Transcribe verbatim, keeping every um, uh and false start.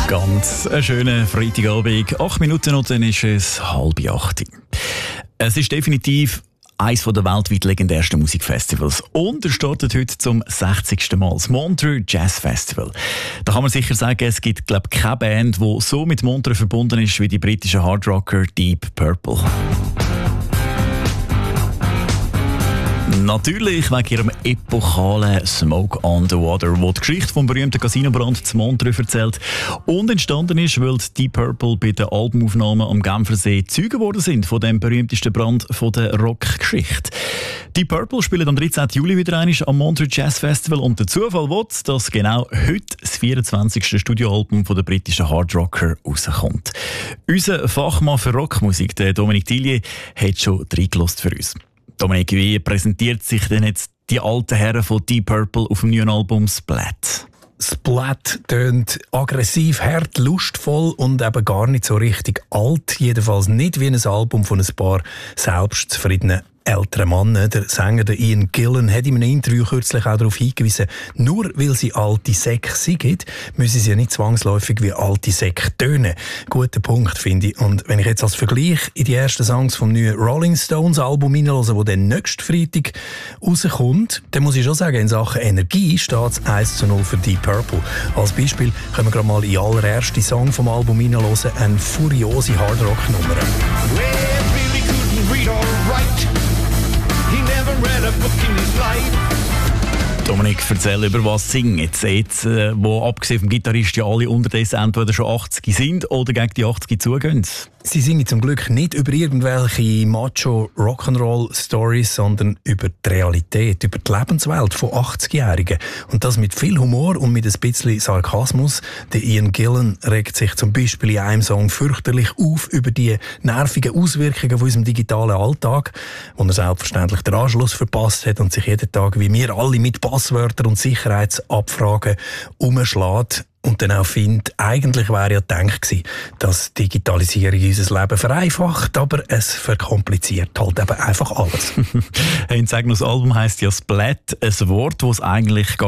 Ganz einen schönen Freitagabend. Acht Minuten und dann ist es halb acht. Es ist definitiv eines der weltweit legendärsten Musikfestivals. Und er startet heute zum sechzigsten Mal. Das Montreux Jazz Festival. Da kann man sicher sagen, es gibt, glaube ich, keine Band, die so mit Montreux verbunden ist wie die britischen Hardrocker Deep Purple. Natürlich wegen ihrem epochalen Smoke on the Water, wo die Geschichte vom berühmten Casinobrand zu Montreux erzählt und entstanden ist, weil die Deep Purple bei den Albumaufnahmen am Genfersee Zeugen geworden sind von dem berühmtesten Brand von der Rockgeschichte. Deep Purple spielen am dreizehnten Juli wieder einmal am Montreux Jazz Festival und der Zufall will, dass genau heute das vierundzwanzigste Studioalbum von der britischen Hardrocker rauskommt. Unser Fachmann für Rockmusik, der Dominique Tillier, hat schon reingelassen für uns. Dominik, wie präsentiert sich denn jetzt die alten Herren von Deep Purple auf dem neuen Album Splat? Splat tönt aggressiv, hart, lustvoll und eben gar nicht so richtig alt. Jedenfalls nicht wie ein Album von ein paar selbstzufriedenen älteren Mann. Der Sänger der Ian Gillan hat in einem Interview kürzlich auch darauf hingewiesen, nur weil sie alte Säcke sind, müssen sie ja nicht zwangsläufig wie alte Säcke tönen. Guter Punkt, finde ich. Und wenn ich jetzt als Vergleich in die ersten Songs vom neuen Rolling Stones Album hineinhöre, das dann nächsten Freitag rauskommt, dann muss ich schon sagen, in Sachen Energie steht es eins zu null für Deep Purple. Als Beispiel können wir gerade mal in den allerersten Song vom Album hineinhören, eine furiose Hardrock-Nummer. Dominik, erzähl, über was singen jetzt, jetzt äh, wo abgesehen vom Gitarrist ja alle unterdessen entweder schon achtzig sind oder gegen die achtzig zugehen. Sie singen zum Glück nicht über irgendwelche Macho-Rock'n'Roll-Stories, sondern über die Realität, über die Lebenswelt von achtzigjährigen. Und das mit viel Humor und mit ein bisschen Sarkasmus. Der Ian Gillan regt sich zum Beispiel in einem Song fürchterlich auf über die nervigen Auswirkungen von unserem digitalen Alltag, wo er selbstverständlich den Anschluss verpasst hat und sich jeden Tag, wie wir alle, mit Passwörtern und Sicherheitsabfragen umschlägt. Und dann auch findet, eigentlich wäre ja gedacht gewesen, dass Digitalisierung unser Leben vereinfacht, aber es verkompliziert halt eben einfach alles. Hey, das Album heisst ja Splat, ein Wort, das es eigentlich